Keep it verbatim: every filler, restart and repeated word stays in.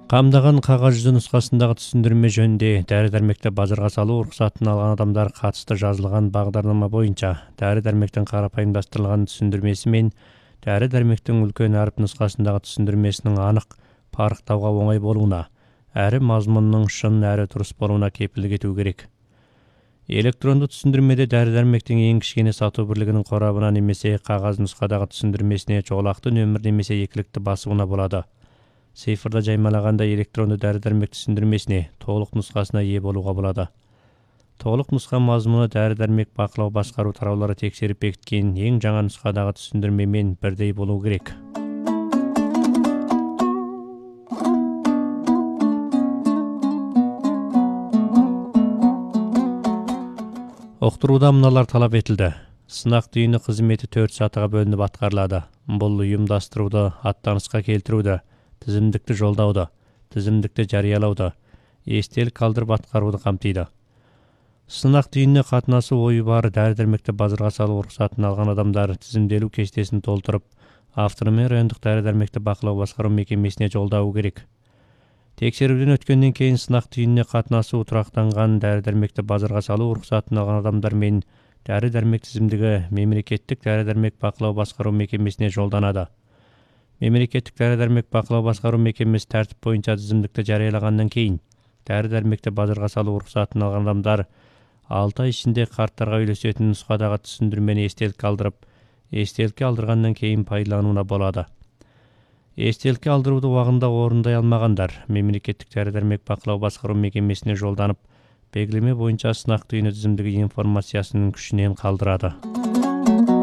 Камдаган кагаз жүзү нускасындагы түшүндүрмө жөнүндө дәрі-дәрмекти базарга салуу уруксатын алган адамдар катышты жазылган багдарлама боюнча дәрі-дәрмектин карапайымдаштырылган түшүндүрмөсү менен дәрі-дәрмектин үлкөн арып нускасындагы түшүндүрмөсүнүн анык парыктауга оңой болууна, әрі мазмунунун шын әрі турус болууна кепилдик этүү керек. Электрондуу түшүндүрмөдө дәрі-дәрмектин эң кичкене сатуу бирлигинин корабына немесе кагаз нускадагы түшүндүрмөсүнө чогулактуу нөмүр немесе экиликти басууна болот. Цифрда жаймалаганда электрондуу дәрі-дәрмек түшүндүрмөсүнө толук нускасына ээ болууга болот. Толук нуска мазмуну дәрі-дәрмек бакылоо башкаруу тараулары текшерип бекиткен эң жаңа нускадагы түшүндүрмө менен бирдей болуу керек. Октурууда мыналар талап этилди. Сынак дүйнө кызмети төрт саатыга бөлүнүп аткарылады. Бул уюмдаштырууду, аттанышка келтирүүдү, тизимдикти жолдоодо, тизимдикти жарыялоодо, эстелик калтырып аткарууду камтыйт. Сынак дүйнө катнашуу ою бар дәрі-дәрмекти базарга салуу уруксатын алган адамдар тизимделүү кестесин толтуруп, автономия райондук дәрі-дәрмекти бакылоо башкаруу мекемесине жолдоо керек. Текшерүүдөн өткөндөн кийин сынак дүйнө катнашуу турактанган дәрі-дәрмекти базарга салуу уруксатын алган адамдар менен дәрі-дәрмек тизимдиги мемлекеттик дәрі-дәрмек бакылоо башкаруу мекемесине жолдонот. Мемлекеттик дәрі-дәрмек бакылоо башкаруу мекемеси тартип боюнча тизимдикти жарыялагандан кийин дәрі-дәрмекти базарга салуу уруксатын алган адамдар алты ай ичинде карттарга үйлөшөтүн нускадагы түшүндүрмөнү эстеликке алдырып, эстеликке алдыргандан кийин пайдаланууна болот. Эстеликке алдырууду убагында орундай алмагандар мемлекеттик дәрі-дәрмек бакылоо башкаруу мекемесине жолданып, белгилеме боюнча сынак дүйнө тизимдиги информациясынын күчүнөн калдырады.